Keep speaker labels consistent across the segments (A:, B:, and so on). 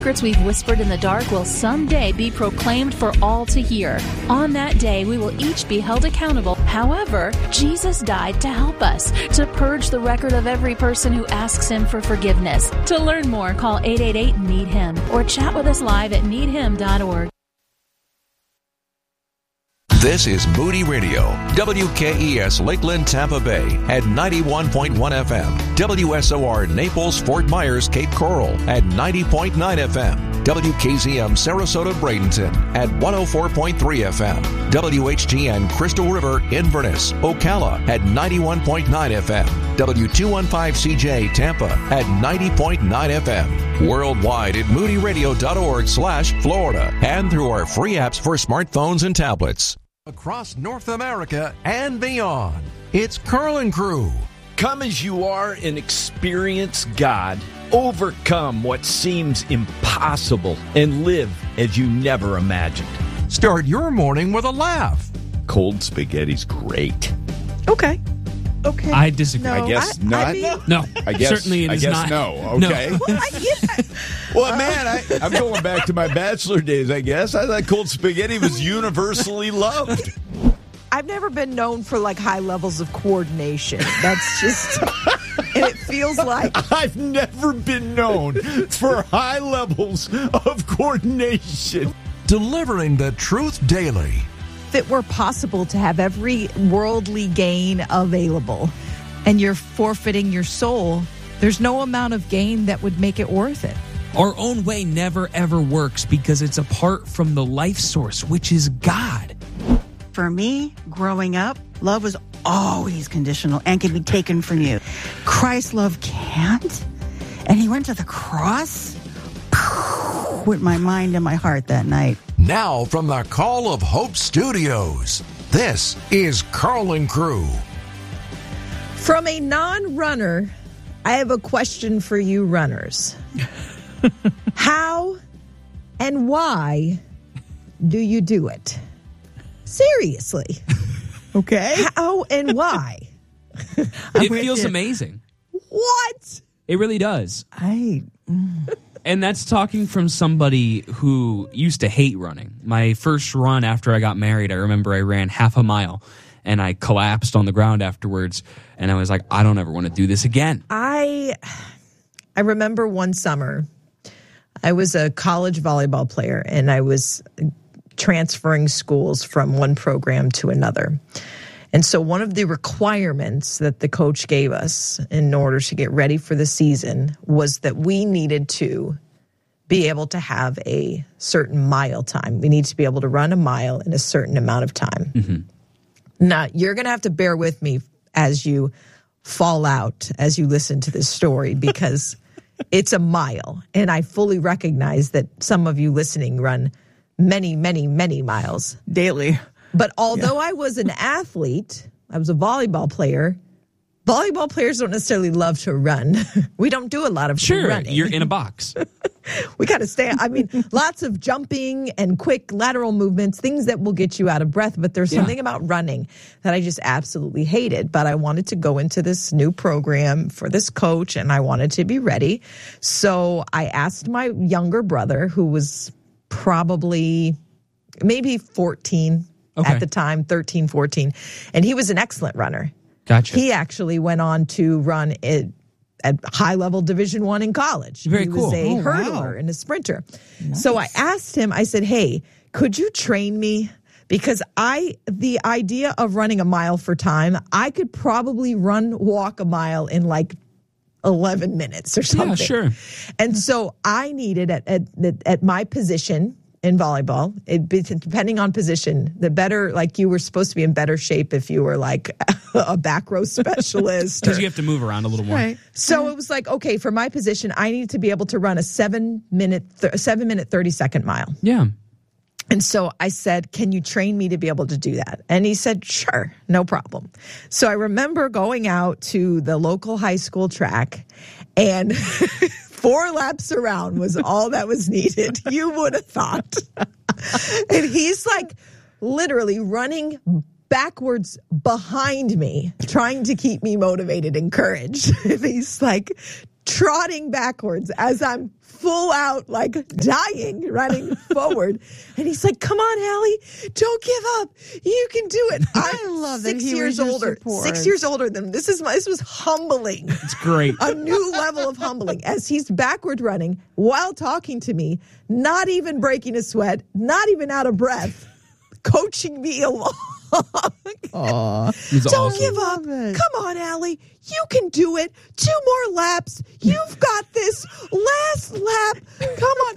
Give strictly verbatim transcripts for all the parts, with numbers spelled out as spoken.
A: Secrets we've whispered in the dark will someday be proclaimed for all to hear. On that day, we will each be held accountable. However, Jesus died to help us, to purge the record of every person who asks him for forgiveness. To learn more, call eight eight eight, need him or chat with us live at need him dot org.
B: This is Moody Radio, W K E S Lakeland, Tampa Bay at ninety-one point one F M, W S O R Naples, Fort Myers, Cape Coral at ninety point nine F M, W K Z M Sarasota, Bradenton at one oh four point three F M, W H G N Crystal River, Inverness, Ocala at ninety-one point nine F M, W two fifteen C J Tampa at ninety point nine F M, worldwide at moody radio dot org slash Florida, and through our free apps for smartphones and tablets. Across North America and beyond, it's Carlin Crew.
C: Come as you are and experience God. Overcome what seems impossible and live as you never imagined.
B: Start your morning with a laugh.
C: Cold spaghetti's great.
D: Okay. Okay.
E: I disagree.
D: No,
C: I guess
D: I,
C: not.
D: I mean,
E: No,
C: I guess,
E: certainly it
C: I
E: is
C: guess
E: not.
C: no. Okay.
E: No.
D: well, I, yeah.
C: Well, man, I, I'm going back to my bachelor days, I guess. I thought cold spaghetti was universally loved.
D: I've never been known for like high levels of coordination. That's just, and it feels like
C: I've never been known for high levels of coordination.
B: Delivering the truth daily.
D: if it were possible to have every worldly gain available and you're forfeiting your soul, there's no amount of gain that would make it worth it.
E: Our own way never, ever works because it's apart from the life source, which is God.
F: For me, growing up, love was always conditional and can be taken from you. Christ's love can't. And he went to the cross with my mind and my heart that night.
B: Now from the Call of Hope Studios, this is Carlin Crew.
D: From a non-runner, I have a question for you runners. How and why do you do it? Seriously. Okay. How and why?
E: It feels amazing.
D: What?
E: It really does.
D: I...
E: And that's talking from somebody who used to hate running. My first run after I got married, I remember I ran half a mile and I collapsed on the ground afterwards. And I was like, I don't ever want to do this again.
D: I I remember one summer, I was a college volleyball player and I was transferring schools from one program to another. And so one of the requirements that the coach gave us in order to get ready for the season was that we needed to be able to have a certain mile time. We need to be able to run a mile in a certain amount of time. Mm-hmm. Now, you're going to have to bear with me as you fall out, as you listen to this story, because it's a mile. And I fully recognize that some of you listening run many, many, many miles
F: Daily.
D: But although yeah. I was an athlete, I was a volleyball player, volleyball players don't necessarily love to run. We don't do a lot of
E: sure,
D: running.
E: You're in a box.
D: We got to stay. I mean, lots of jumping and quick lateral movements, things that will get you out of breath. But there's yeah. something about running that I just absolutely hated. But I wanted to go into this new program for this coach, and I wanted to be ready. So I asked my younger brother, who was probably maybe fourteen, okay. at the time, thirteen, fourteen. And he was an excellent runner.
E: Gotcha.
D: He actually went on to run it at high-level Division One in college.
E: Very
D: he
E: cool.
D: was a
F: oh,
D: hurdler
F: wow.
D: and a sprinter.
F: Nice.
D: So I asked him, I said, hey, could you train me? Because I, the idea of running a mile for time, I could probably run, walk a mile in like eleven minutes or something.
E: Yeah, sure.
D: And so I needed at, at, at my position in volleyball, it, depending on position, the better, like you were supposed to be in better shape if you were like a back row specialist.
E: Because you have to move around a little more.
D: Right. So it was like, okay, for my position, I need to be able to run a seven minute, th- seven minute, thirty second mile.
E: Yeah.
D: And so I said, can you train me to be able to do that? And he said, sure, no problem. So I remember going out to the local high school track and four laps around was all that was needed. You would have thought. And he's like literally running backwards behind me, trying to keep me motivated, encouraged. He's like, trotting backwards as I'm full out, like dying, running forward. And he's like, come on, Allie, don't give up. You can do it. I'm
F: I love that
D: six
F: he
D: years
F: was your
D: older.
F: support.
D: Six years older than him. This is my, this was humbling.
E: It's great.
D: A new level of humbling as he's backward running while talking to me, not even breaking a sweat, not even out of breath, coaching me along.
E: It's
D: Don't
E: awesome.
D: give up.
F: it.
D: Come on, Allie. You can do it. Two more laps. You've got this. Last lap. Come on.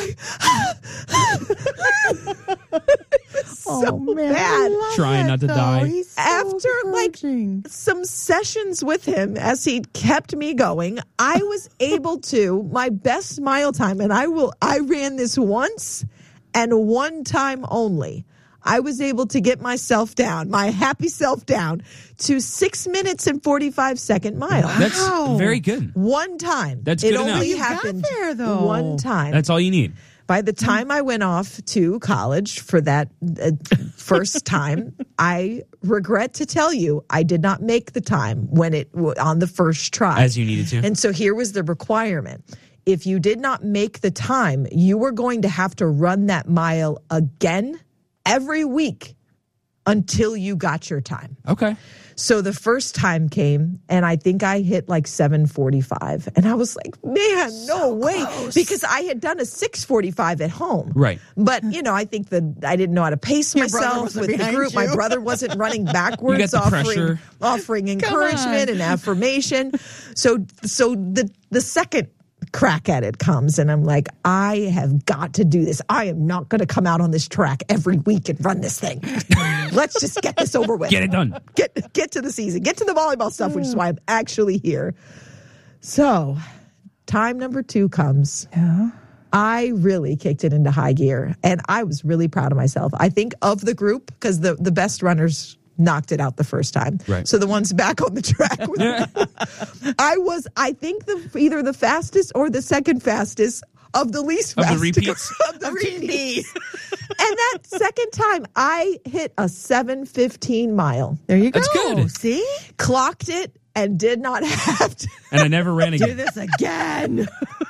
D: And I'm like, so
F: oh, man.
D: bad.
F: I love
E: Trying
F: that,
E: not to
F: though.
E: die.
F: He's so
D: After, like,
F: encouraging.
D: some sessions with him as he kept me going, I was able to, my best mile time, and I will, I ran this once and one time only. I was able to get myself down, my happy self down, to six minutes and forty-five second mile.
E: That's
F: Wow.
E: very good.
D: One time.
E: That's
D: it
E: good enough.
D: only
F: You got
D: happened
F: there, though.
D: one time.
E: That's all you need.
D: By the time I went off to college for that uh, first time, I regret to tell you I did not make the time when it on the first try.
E: As you needed to.
D: And so here was the requirement. If you did not make the time, you were going to have to run that mile again every week until you got your time.
E: Okay.
D: So the first time came, and I think I hit like seven forty-five. And I was like, man, no way. Because I had done a six forty-five at home.
E: Right.
D: But, you know, I think that I didn't know how to pace
F: Your brother
D: myself
F: wasn't
D: with the
F: behind
D: group. My
F: you.
D: brother wasn't running backwards,
E: You got the
D: offering,
E: pressure.
D: offering encouragement and affirmation. So, so the, the second crack at it comes, and I'm like, I have got to do this. I am not going to come out on this track every week and run this thing. Let's just get this over with.
E: Get it done.
D: Get get to the season. Get to the volleyball stuff, which is why I'm actually here. So, time number two comes.
F: Yeah.
D: I really kicked it into high gear, and I was really proud of myself. I think of the group, because the, the best runners knocked it out the first time.
E: Right.
D: So the ones back on the track with me, I was, I think, the either the fastest or the second fastest of the least
E: Of the
D: fast
E: repeats?
D: of the repeats. And that second time, I hit a seven fifteen mile.
F: There you go.
E: That's good.
F: See?
D: Clocked it and did not have to
E: And I never ran
F: Do
E: again.
F: this again.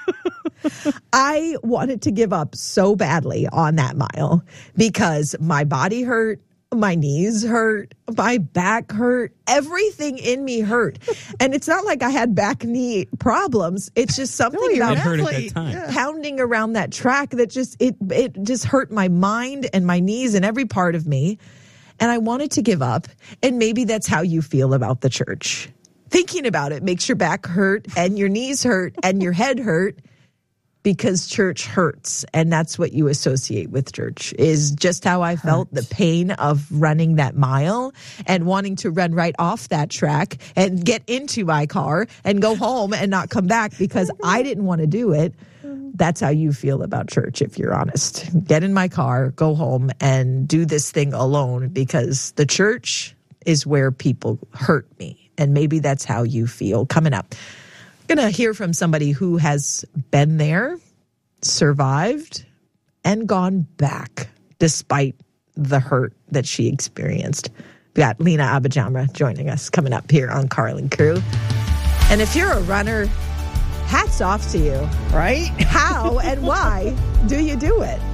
D: I wanted to give up so badly on that mile because my body hurt, my knees hurt, my back hurt, everything in me hurt. And it's not like I had back knee problems. It's just something
F: you're
D: about
E: It hurt at that
F: athlete.
E: time.
F: Yeah.
D: pounding around that track that just it it just hurt my mind and my knees and every part of me. And I wanted to give up. And maybe that's how you feel about the church. Thinking about it makes your back hurt and your knees hurt and your head hurt because church hurts. And that's what you associate with church, is just how I felt, the pain of running that mile and wanting to run right off that track and get into my car and go home and not come back because I didn't want to do it. That's how you feel about church, if you're honest. Get in my car, go home, and do this thing alone because the church is where people hurt me. And maybe that's how you feel. Coming up, I'm going to hear from somebody who has been there, survived, and gone back despite the hurt that she experienced. We got Lena Abajamra joining us coming up here on Carlin Crew. And if you're a runner, hats off to you.
F: Right?
D: How and why do you do it?